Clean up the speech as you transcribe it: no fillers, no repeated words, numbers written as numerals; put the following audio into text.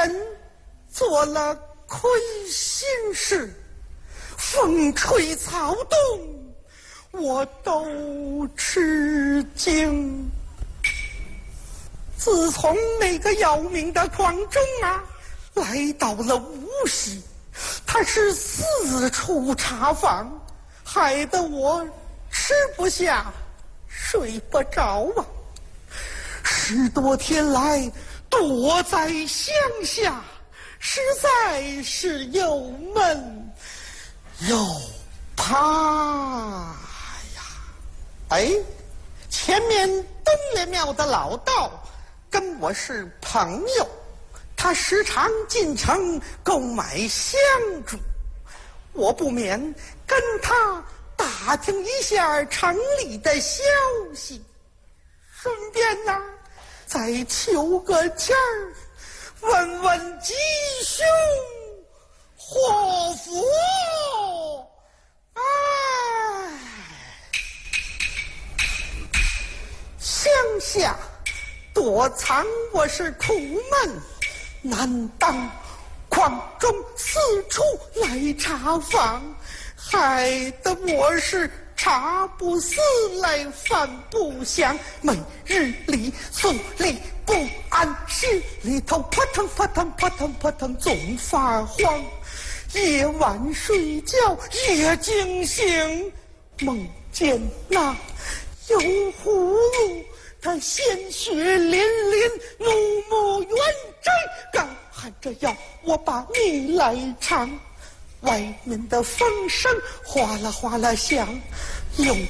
人做了亏心事，风吹草动，我都吃惊。自从那个要命的匡忠啊来到了无锡，他是四处查访，害得我吃不下睡不着啊。10多天来躲在乡下，实在是又闷又怕呀。哎，前面东岳庙的老道跟我是朋友，他时常进城购买香烛，我不免跟他打听一下城里的消息，顺便呢再求个签儿，问问吉凶祸福。哎，乡下躲藏我是苦闷难当，匡忠四处来查访，害得我是茶不思来饭不想，每日里宿里不安，心里头扑腾扑腾扑腾扑腾总发慌，夜晚睡觉也惊醒，梦见那油葫芦他鲜血淋淋，怒目圆睁，刚喊着要我把命来偿，外面的风声哗啦哗啦响，有